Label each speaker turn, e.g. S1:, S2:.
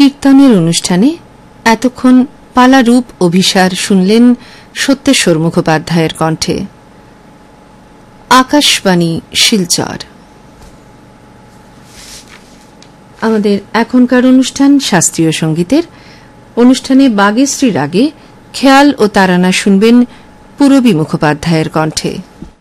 S1: কীর্তনের অনুষ্ঠানে এতক্ষণ পালারূপ অভিসার শুনলেন সত্যেশ্বর মুখোপাধ্যায়ের কণ্ঠে। আকাশবাণী শিলচর। আমাদের এখনকার অনুষ্ঠান শাস্ত্রীয় সঙ্গীতের। অনুষ্ঠানে বাগেশ্রী রাগে খেয়াল ও তারানা শুনবেন পূরবী মুখোপাধ্যায়ের কণ্ঠে।